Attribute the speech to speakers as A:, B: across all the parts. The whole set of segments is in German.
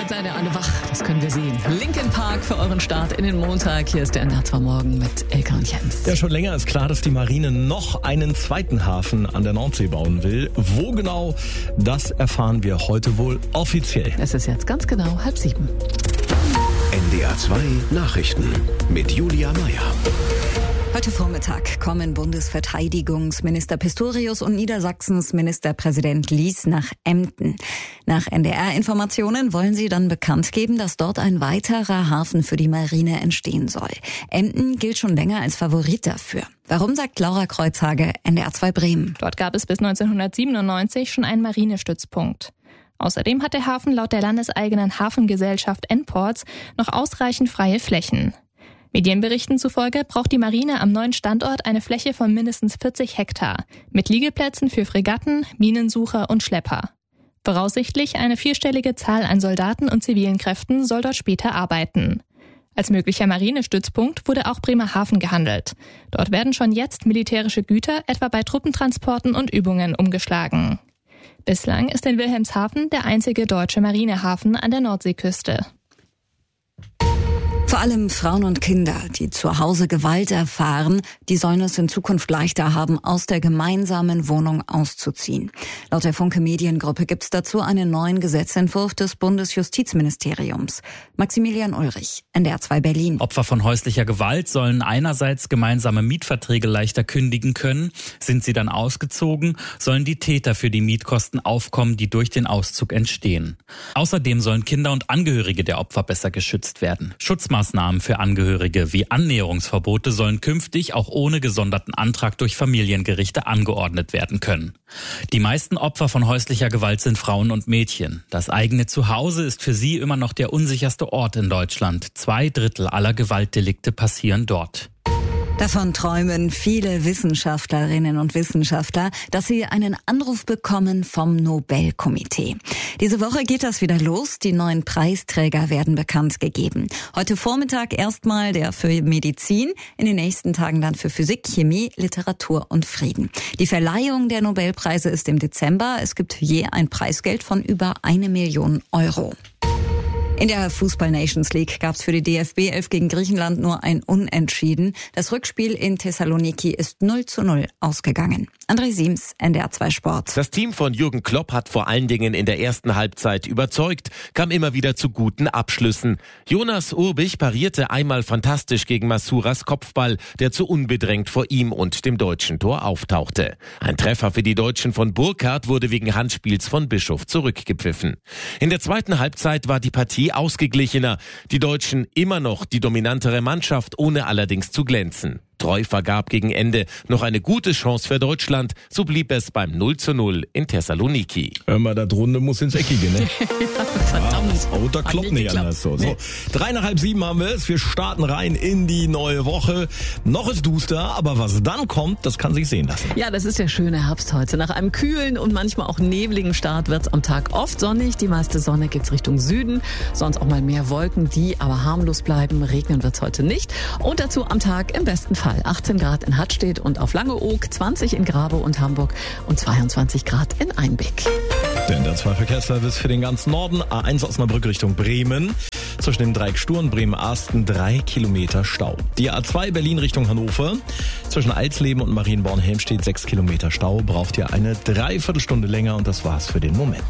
A: Damit seid ihr alle wach, das können wir sehen. Linkin Park für euren Start in den Montag. Hier ist der NDR 2 Morgen mit Elke und Jens.
B: Ja, schon länger ist klar, dass die Marine noch einen zweiten Hafen an der Nordsee bauen will. Wo genau, das erfahren wir heute wohl offiziell.
A: Es ist jetzt ganz genau 6:30.
C: NDR 2 Nachrichten mit Julia Meyer.
D: Heute Vormittag kommen Bundesverteidigungsminister Pistorius und Niedersachsens Ministerpräsident Lies nach Emden. Nach NDR-Informationen wollen sie dann bekannt geben, dass dort ein weiterer Hafen für die Marine entstehen soll. Emden gilt schon länger als Favorit dafür. Warum, sagt Laura Kreuzhage, NDR 2 Bremen.
E: Dort gab es bis 1997 schon einen Marinestützpunkt. Außerdem hat der Hafen laut der landeseigenen Hafengesellschaft N-Ports noch ausreichend freie Flächen. Medienberichten zufolge braucht die Marine am neuen Standort eine Fläche von mindestens 40 Hektar mit Liegeplätzen für Fregatten, Minensucher und Schlepper. Voraussichtlich eine 4-stellige Zahl an Soldaten und zivilen Kräften soll dort später arbeiten. Als möglicher Marinestützpunkt wurde auch Bremerhaven gehandelt. Dort werden schon jetzt militärische Güter, etwa bei Truppentransporten und Übungen, umgeschlagen. Bislang ist in Wilhelmshaven der einzige deutsche Marinehafen an der Nordseeküste.
D: Vor allem Frauen und Kinder, die zu Hause Gewalt erfahren, die sollen es in Zukunft leichter haben, aus der gemeinsamen Wohnung auszuziehen. Laut der Funke Mediengruppe gibt es dazu einen neuen Gesetzentwurf des Bundesjustizministeriums. Maximilian Ulrich, NDR 2 Berlin.
F: Opfer von häuslicher Gewalt sollen einerseits gemeinsame Mietverträge leichter kündigen können. Sind sie dann ausgezogen, sollen die Täter für die Mietkosten aufkommen, die durch den Auszug entstehen. Außerdem sollen Kinder und Angehörige der Opfer besser geschützt werden. Schutzmaßnahmen für Angehörige wie Annäherungsverbote sollen künftig auch ohne gesonderten Antrag durch Familiengerichte angeordnet werden können. Die meisten Opfer von häuslicher Gewalt sind Frauen und Mädchen. Das eigene Zuhause ist für sie immer noch der unsicherste Ort in Deutschland. 2/3 aller Gewaltdelikte passieren dort.
D: Davon träumen viele Wissenschaftlerinnen und Wissenschaftler, dass sie einen Anruf bekommen vom Nobelkomitee. Diese Woche geht das wieder los. Die neuen Preisträger werden bekannt gegeben. Heute Vormittag erstmal der für Medizin, in den nächsten Tagen dann für Physik, Chemie, Literatur und Frieden. Die Verleihung der Nobelpreise ist im Dezember. Es gibt je ein Preisgeld von über 1 Million Euro. In der Fußball-Nations League gab es für die DFB 11 gegen Griechenland nur ein Unentschieden. Das Rückspiel in Thessaloniki ist 0:0 ausgegangen. André Siems, NDR 2 Sport.
G: Das Team von Jürgen Klopp hat vor allen Dingen in der ersten Halbzeit überzeugt, kam immer wieder zu guten Abschlüssen. Jonas Urbich parierte einmal fantastisch gegen Masuras Kopfball, der zu unbedrängt vor ihm und dem deutschen Tor auftauchte. Ein Treffer für die Deutschen von Burkhardt wurde wegen Handspiels von Bischof zurückgepfiffen. In der zweiten Halbzeit war die Partie ausgeglichener. Die Deutschen immer noch die dominantere Mannschaft, ohne allerdings zu glänzen. Treu vergab gegen Ende noch eine gute Chance für Deutschland. So blieb es beim 0:0 in Thessaloniki.
B: Hör mal, das Runde muss ins Eckige, ne?
A: Verdammt.
B: Da kloppt nicht anders so. 6:30 haben wir es. Wir starten rein in die neue Woche. Noch ist duster, aber was dann kommt, das kann sich sehen lassen.
A: Ja, das ist der schöne Herbst heute. Nach einem kühlen und manchmal auch nebligen Start wird's am Tag oft sonnig. Die meiste Sonne geht's Richtung Süden. Sonst auch mal mehr Wolken, die aber harmlos bleiben. Regnen wird's heute nicht. Und dazu am Tag im besten Fall 18 Grad in Hattstedt und auf Langeoog, 20 in Grabe und Hamburg und 22 Grad in Einbeck.
B: Denn der 2 Verkehrsservice für den ganzen Norden. A1 Osnabrück Richtung Bremen. Zwischen dem Dreieck Stur und Bremen-Arsten 3 Kilometer Stau. Die A2 Berlin Richtung Hannover. Zwischen Alsleben und Marienborn-Helmstedt 6 Kilometer Stau. Braucht ihr eine Dreiviertelstunde länger und das war's für den Moment.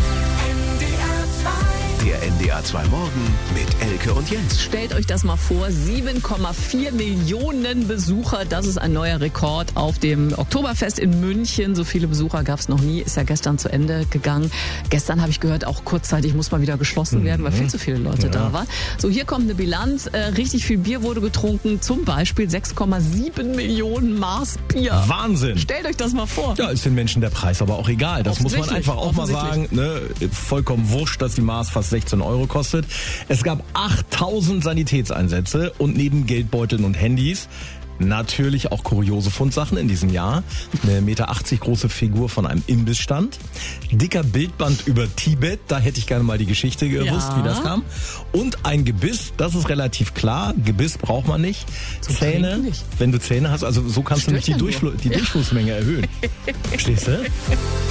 C: Der NDR 2 Morgen mit Elke und Jens.
A: Stellt euch das mal vor, 7,4 Millionen Besucher, das ist ein neuer Rekord auf dem Oktoberfest in München. So viele Besucher gab es noch nie, ist ja gestern zu Ende gegangen. Gestern habe ich gehört, auch kurzzeitig muss mal wieder geschlossen werden, weil viel zu viele Leute da waren. So, hier kommt eine Bilanz, richtig viel Bier wurde getrunken, zum Beispiel 6,7 Millionen Maß Bier.
B: Wahnsinn!
A: Stellt euch das mal vor.
B: Ja, ist den Menschen der Preis aber auch egal. Das muss man einfach auch mal sagen. Ne? Vollkommen wurscht, dass die Maß fast 16 Euro kostet. Es gab 8000 Sanitätseinsätze und neben Geldbeuteln und Handys natürlich auch kuriose Fundsachen in diesem Jahr. Eine 1,80 Meter große Figur von einem Imbissstand. Dicker Bildband über Tibet, da hätte ich gerne mal die Geschichte gewusst, wie das kam. Und ein Gebiss, das ist relativ klar. Gebiss braucht man nicht. Zähne, wenn du Zähne hast, also so kannst du nämlich die Durchflussmenge erhöhen. Verstehst du?